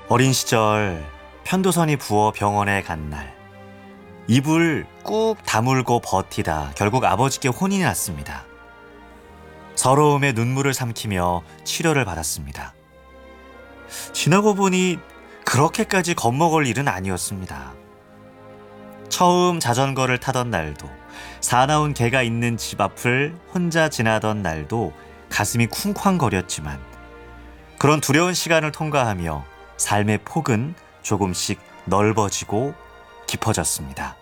어린 시절 편도선이 부어 병원에 간 날, 입을 꾹 다물고 버티다 결국 아버지께 혼이 났습니다. 서러움에 눈물을 삼키며 치료를 받았습니다. 지나고 보니 그렇게까지 겁먹을 일은 아니었습니다. 처음 자전거를 타던 날도, 사나운 개가 있는 집 앞을 혼자 지나던 날도 가슴이 쿵쾅거렸지만, 그런 두려운 시간을 통과하며 삶의 폭은 조금씩 넓어지고 깊어졌습니다.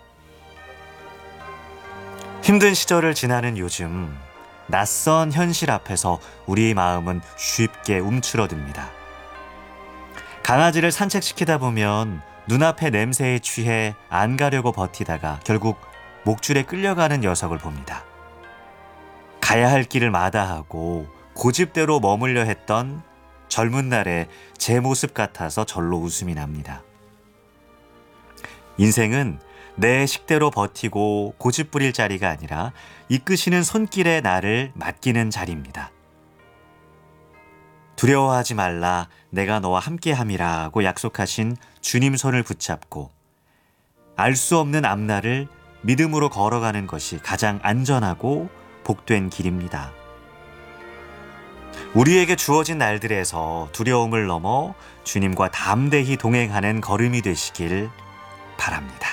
힘든 시절을 지나는 요즘, 낯선 현실 앞에서 우리의 마음은 쉽게 움츠러듭니다. 강아지를 산책시키다 보면 눈앞의 냄새에 취해 안 가려고 버티다가 결국 목줄에 끌려가는 녀석을 봅니다. 가야 할 길을 마다하고 고집대로 머물려 했던 젊은 날의 제 모습 같아서 절로 웃음이 납니다. 인생은 내 식대로 버티고 고집 부릴 자리가 아니라 이끄시는 손길에 나를 맡기는 자리입니다. 두려워하지 말라, 내가 너와 함께함이라고 약속하신 주님 손을 붙잡고 알 수 없는 앞날을 믿음으로 걸어가는 것이 가장 안전하고 복된 길입니다. 우리에게 주어진 날들에서 두려움을 넘어 주님과 담대히 동행하는 걸음이 되시길 바랍니다.